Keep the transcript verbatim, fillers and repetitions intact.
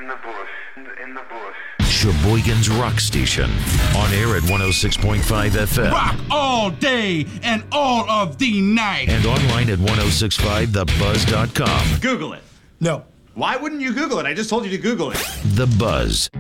the bush, in the bush. Sheboygan's Rock Station. On air at one oh six point five F M. Rock all day and all of the night. And online at ten sixty-five the buzz dot com. Google it. No. Why wouldn't you Google it? I just told you to Google it. The Buzz.